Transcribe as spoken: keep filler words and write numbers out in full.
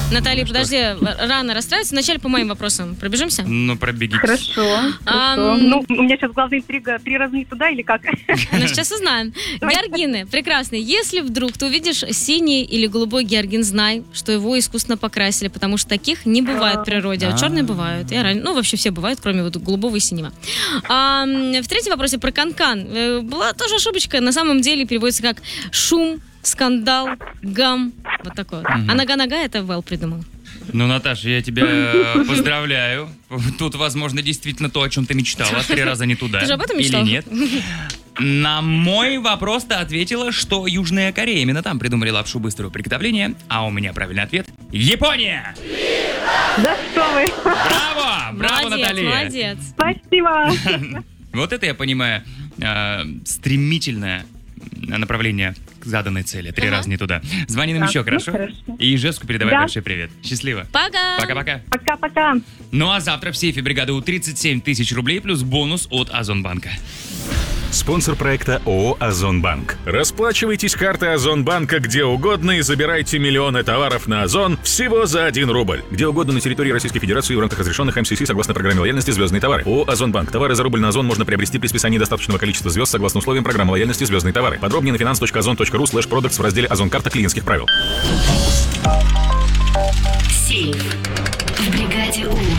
Наталья, Ну, подожди, рано расстраиваться. Вначале по моим вопросам пробежимся? Ну, пробегитесь. Хорошо. А, хорошо. м, Ну, у меня сейчас главная интрига, три раза не туда или как? Ну, сейчас узнаем. Георгины, прекрасные. Если вдруг ты увидишь синий или голубой георгин, знай, что его искусственно покрасили, потому что таких не бывает в природе, а черные бывают. Я ран- Ну, вообще все бывают, кроме вот голубого и синего. А, м, в третьем вопросе про канкан. Э, Была тоже ошибочка. На самом деле переводится как шум, скандал, гам. Вот такое. вот. А нога-нога это Вэл придумал. Ну, Наташа, я тебя поздравляю. Тут, возможно, действительно то, о чем ты мечтала. Три раза не туда. Ты же об этом мечтал? Или нет? На мой вопрос ты ответила, что Южная Корея. Именно там придумали лапшу быстрого приготовления. А у меня правильный ответ — Япония! Да что вы? Браво! Браво, Молодец, Наталья! молодец. Спасибо. Вот это я понимаю. э, Стремительное направление к заданной цели. Три Ага. раза не туда. Звони нам Так, еще, ну, хорошо? хорошо. И Ижевску передавай Да. большой привет. Счастливо. Пока! Пока-пока. Пока-пока. Ну а завтра в сейфе бригады У тридцать семь тысяч рублей плюс бонус от Озонбанка. Спонсор проекта ООО «Озонбанк». Расплачивайтесь картой Озонбанка где угодно и забирайте миллионы товаров на Озон всего за один рубль. Где угодно на территории Российской Федерации в рамках разрешенных эм си си согласно программе лояльности «Звездные товары». ООО «Озонбанк». Товары за рубль на Озон можно приобрести при списании достаточного количества звезд согласно условиям программы лояльности «Звездные товары». Подробнее на finance точка озон точка ру слэш продактс в разделе «Озон-карта клиентских правил». Сейф в бригаде У.